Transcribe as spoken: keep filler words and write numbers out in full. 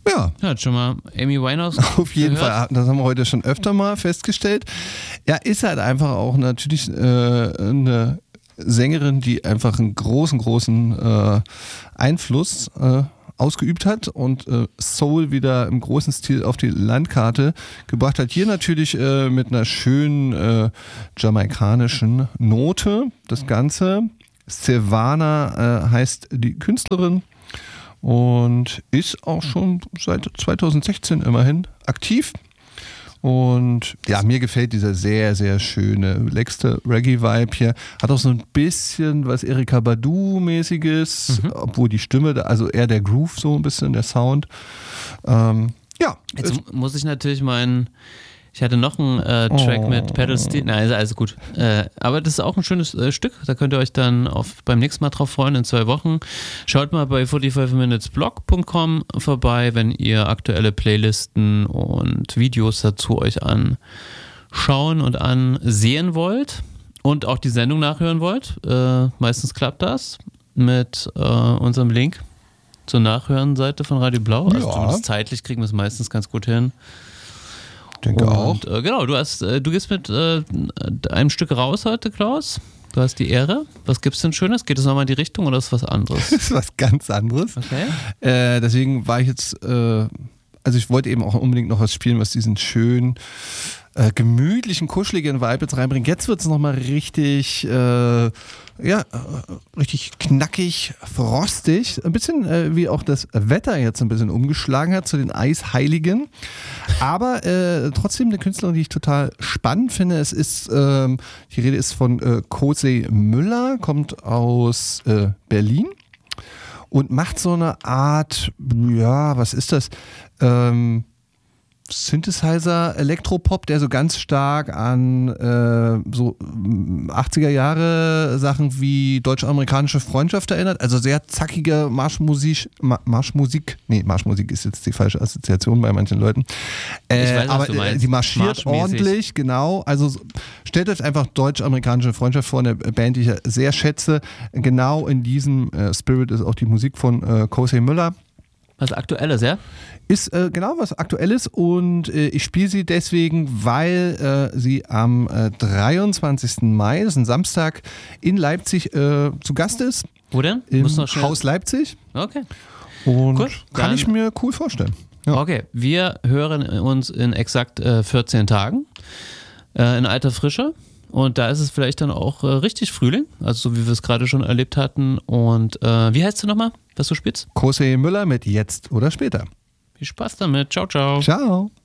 Ja. Ja, schon mal Amy Winehouse. Auf jeden gehört. Fall, das haben wir heute schon öfter mal festgestellt. Ja, ist halt einfach auch natürlich äh, eine Sängerin, die einfach einen großen, großen äh, Einfluss äh, ausgeübt hat und äh, Soul wieder im großen Stil auf die Landkarte gebracht hat. Hier natürlich äh, mit einer schönen äh, jamaikanischen Note. Das Ganze. Silvana äh, heißt die Künstlerin. Und ist auch schon seit zweitausendsechzehn immerhin aktiv. Und ja, mir gefällt dieser sehr, sehr schöne, relaxte Reggae-Vibe hier. Hat auch so ein bisschen was Erykah Badu-mäßiges, mhm. obwohl die Stimme, also eher der Groove so ein bisschen, der Sound. Ähm, ja. Jetzt muss ich natürlich meinen... Ich hatte noch einen äh, Track oh. mit Pedal Steel. Nein, also, also gut. Äh, aber das ist auch ein schönes äh, Stück. Da könnt ihr euch dann auf, beim nächsten Mal drauf freuen, in zwei Wochen. Schaut mal bei forty-five minutes blog punkt com vorbei, wenn ihr aktuelle Playlisten und Videos dazu euch anschauen und ansehen wollt und auch die Sendung nachhören wollt. Äh, meistens klappt das mit äh, unserem Link zur Nachhören-Seite von Radio Blau. Also ja. zumindest zeitlich kriegen wir es meistens ganz gut hin. Denke auch. Und, äh, genau, du hast, äh, du gehst mit äh, einem Stück raus heute, Klaus. Du hast die Ehre. Was gibt's denn Schönes? Geht es nochmal in die Richtung oder ist was anderes? Das ist was ganz anderes. Okay. Äh, deswegen war ich jetzt, äh, also ich wollte eben auch unbedingt noch was spielen, was diesen schönen, äh, gemütlichen, kuscheligen Vibe jetzt reinbringt. Jetzt wird es nochmal richtig, äh, ja, äh, richtig knackig, frostig. Ein bisschen äh, wie auch das Wetter jetzt ein bisschen umgeschlagen hat zu den Eisheiligen. Aber äh, trotzdem eine Künstlerin, die ich total spannend finde. Es ist, ähm, die Rede ist von äh, Kosey Müller, kommt aus äh, Berlin und macht so eine Art, ja, was ist das? Ähm, Synthesizer, Elektropop, der so ganz stark an äh, so achtziger Jahre Sachen wie deutsch-amerikanische Freundschaft erinnert. Also sehr zackige Marschmusik, Ma- Marschmusik, nee, Marschmusik ist jetzt die falsche Assoziation bei manchen Leuten. Äh, ich weiß, aber was du meinst. die marschiert ordentlich, genau. Also stellt euch einfach deutsch-amerikanische Freundschaft vor, eine Band, die ich sehr schätze. Genau in diesem äh, Spirit ist auch die Musik von äh, Kosey Müller. Was Aktuelles, ja? Ist äh, genau was Aktuelles und äh, ich spiele sie deswegen, weil äh, sie am äh, dreiundzwanzigsten Mai, das ist ein Samstag, in Leipzig äh, zu Gast ist. Wo denn? Im Muss noch schnell... Haus Leipzig. Okay. Und Gut, kann dann- ich mir cool vorstellen. Ja. Okay, wir hören uns in exakt äh, vierzehn Tagen äh, in alter Frische. Und da ist es vielleicht dann auch äh, richtig Frühling, also so wie wir es gerade schon erlebt hatten. Und äh, wie heißt du nochmal, was du spielst? Kosey Müller mit Jetzt oder Später. Viel Spaß damit. Ciao, ciao. Ciao.